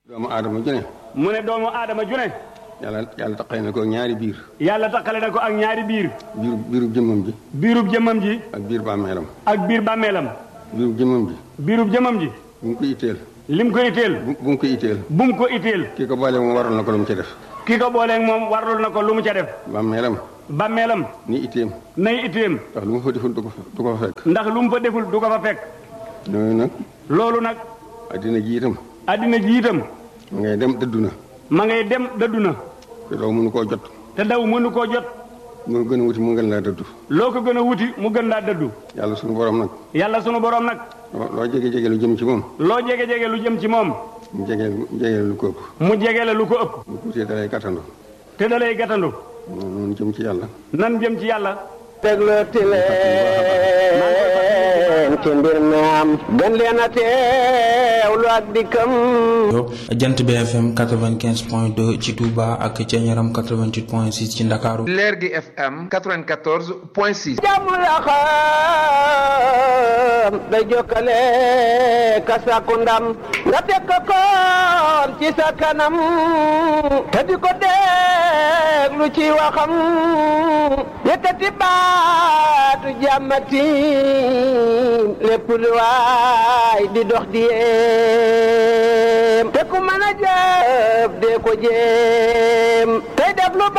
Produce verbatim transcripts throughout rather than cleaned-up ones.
doomu aadama ju ne. mu ne doomu aadama ju ne. yàlla yàlla taqale na ko ak ñaari biir. yàlla taqale na ko ak ñaari biir. biiru biirub jëmmam ji. biirub jëmmam ji. ak biir bàmmeelam. ak biir bàmmeelam. biirub jëmmam ji. biirub jëmmam ji. bu mu ko itteel. lim ko itteel. bu bu mu ko itteel. bu mu ko itteel. kii ko booleeg moom warul na ko lu mu ca def. ki ko booleeg moom warul na ko lu mu ca def. bàmmeelam. bàmmeelam. ni itteem. nay itteem. ndax lu mu fa deful du ko fa du ko fa fekk. ndax lu mu fa deful du ko fa fekk. loolu nag. loolu nag. addina ji itam. addina ji itam. ma ngay dem dëddu na. ma ngay dem dëddu na. te daw mënu koo jot. te daw mënu koo jot. moo gën a wuti mu gën laa dëddu. loo ko gën a wuti mu gën laa dëddu. yàlla sunu borom nag. yàlla sunu borom nag. loo jege jege lu jëm ci moom. loo jege jege lu jëm ci moom. mu jege jege lu ko ëpp. mu jege la lu ko ëpp. bu tuutee da lay gàttandu. te da lay gàttandu. noonu jëm ci yàlla. nan jëm ci yàlla. déglooti leen ci mbir mi am gën leen a teewlu ak dikkam. Jant B F M quatre-vingt-quinze point deux ci Touba ak Thiéniaram quatre-vingt-huit point six ci Ndakaaru. Leer gi F M quatre-vingt-quatorze point six. jàmm la xam day jokkale ka sàkku ndam nga teg ko koon ci sa kanam te di ko déglu ci waxam yëkkati baatu jàmmati lépp lu waay di dox di yéem te ku mën a jëf dee ko jéem tey def lu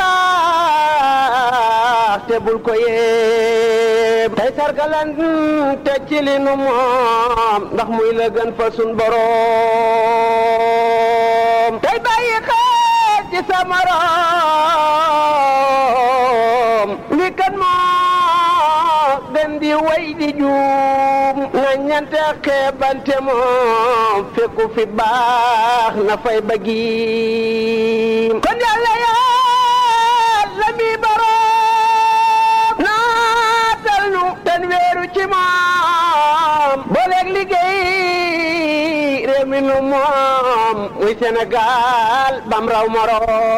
baax te bul ko yéem tey sargalan te ci li nu moom ndax muy la gën fa sun boroom tey bàyyi xel ci sa morom li kan moo gën di way di juum na ñante xeebante moom fekku fi baax na fay bëggi kon yàlla yàlla mi boroom naatal nu ten weeru ci moom booleeg liggéey réew mi nu moom muy Sénégal bam raw moroom